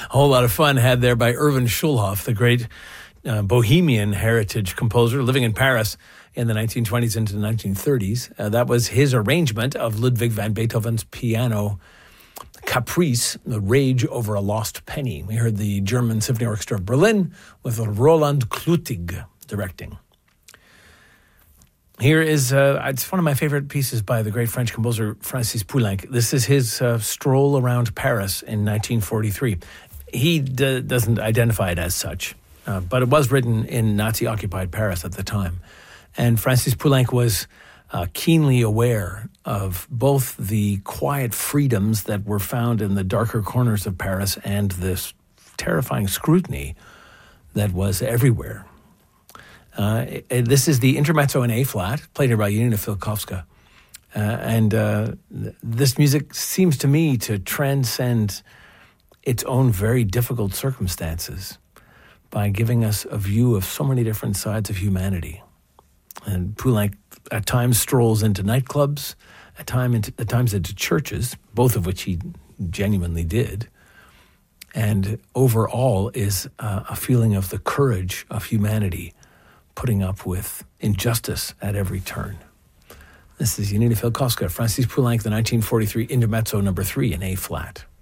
A whole lot of fun had there by Erwin Schulhoff, the great Bohemian heritage composer living in Paris in the 1920s into the 1930s. That was his arrangement of Ludwig van Beethoven's piano Caprice, The Rage Over a Lost Penny. We heard the German Symphony Orchestra of Berlin with Roland Klutig directing. Here is, it's one of my favorite pieces by the great French composer Francis Poulenc. This is his stroll around Paris in 1943. He doesn't identify it as such, but it was written in Nazi-occupied Paris at the time. And Francis Poulenc was keenly aware of both the quiet freedoms that were found in the darker corners of Paris and this terrifying scrutiny that was everywhere. This is the Intermezzo in A-flat, played here by Janina Filkowska. This music seems to me to transcend its own very difficult circumstances by giving us a view of so many different sides of humanity. And Poulenc at times strolls into nightclubs, at times into churches, both of which he genuinely did. And overall is a feeling of the courage of humanity putting up with injustice at every turn. This is Janina Filkowska, Francis Poulenc, the 1943 Intermezzo number 3 in A-flat.